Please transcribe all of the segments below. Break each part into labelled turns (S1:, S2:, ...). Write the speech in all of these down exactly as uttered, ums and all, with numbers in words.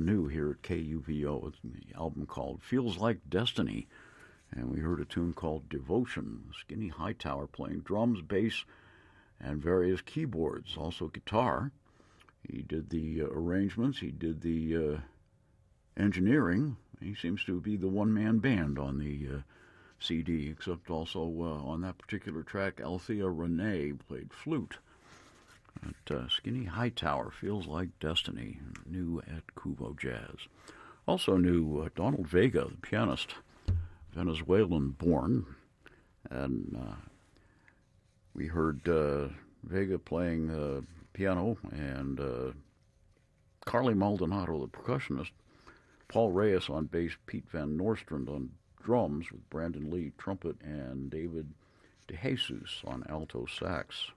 S1: new here at K U V O. It's the album called Feels Like Destiny. And we heard a tune called Devotion. Skinny Hightower playing drums, bass, and various keyboards, also guitar. He did the uh, arrangements, he did the uh, engineering. He seems to be the one-man band on the uh, C D, except also uh, on that particular track, Althea Renee played flute. But, uh, Skinny Hightower, Feels Like Destiny, new at Kuvo Jazz. Also new, uh, Donald Vega, the pianist, Venezuelan-born, and uh, we heard uh, Vega playing uh, piano, and uh, Carly Maldonado, the percussionist, Paul Reyes on bass, Pete Van Nostrand on drums, with Brandon Lee trumpet, and David DeJesus on alto sax.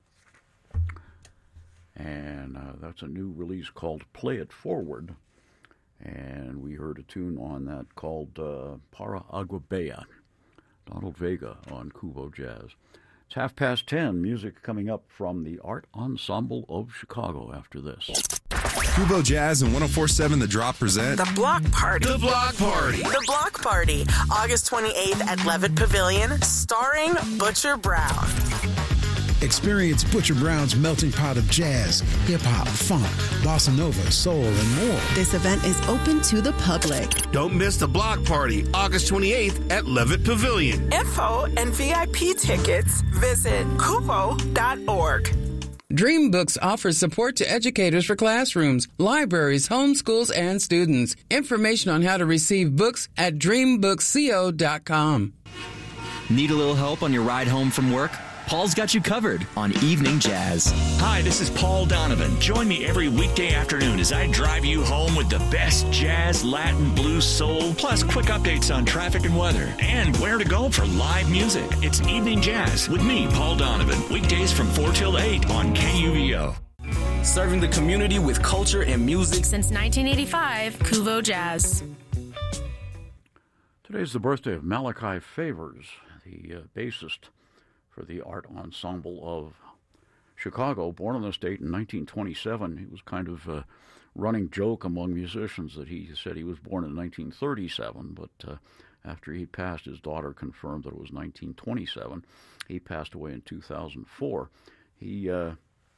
S1: And uh, that's a new release called Play It Forward, and we heard a tune on that called uh, Para Agua Bella, Donald Vega on Kuvo Jazz. It's half past ten, music coming up from the Art Ensemble of Chicago after this.
S2: Kuvo Jazz and one oh four point seven The Drop present
S3: The Block Party.
S2: The Block Party.
S3: The Block Party, August twenty-eighth at Levitt Pavilion, starring Butcher Brown.
S4: Experience Butcher Brown's melting pot of jazz, hip-hop, funk, bossa nova, soul, and more.
S5: This event is open to the public.
S2: Don't miss The Block Party, August twenty-eighth at Levitt Pavilion.
S3: Info and V I P tickets, visit kuvo dot org.
S6: DreamBooks offers support to educators for classrooms, libraries, homeschools, and students. Information on how to receive books at dream books co dot com.
S7: Need a little help on your ride home from work? Paul's got you covered on Evening Jazz.
S8: Hi, this is Paul Donovan. Join me every weekday afternoon as I drive you home with the best jazz, Latin, blues, soul, plus quick updates on traffic and weather, and where to go for live music. It's Evening Jazz with me, Paul Donovan. Weekdays from four till eight on K U V O.
S9: Serving the community with culture and music
S10: since nineteen eighty-five, Kuvo Jazz.
S1: Today's the birthday of Malachi Favors, the uh, bassist for the Art Ensemble of Chicago. Born in the state in nineteen twenty-seven, he was kind of a running joke among musicians that he said he was born in nineteen thirty-seven, but uh, after he passed, his daughter confirmed that it was nineteen twenty-seven. He passed away in two thousand four. He uh,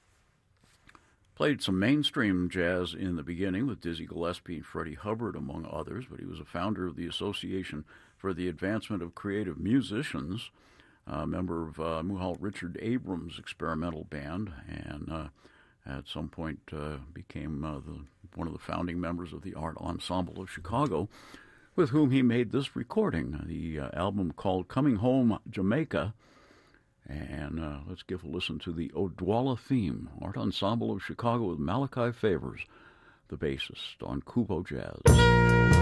S1: played some mainstream jazz in the beginning with Dizzy Gillespie and Freddie Hubbard, among others, but he was a founder of the Association for the Advancement of Creative Musicians, a member of uh, Muhal Richard Abrams' experimental band, and uh, at some point uh, became uh, the, one of the founding members of the Art Ensemble of Chicago, with whom he made this recording, the uh, album called Coming Home Jamaica. And uh, let's give a listen to the Odwalla theme, Art Ensemble of Chicago with Malachi Favors, the bassist, on Kuvo Jazz.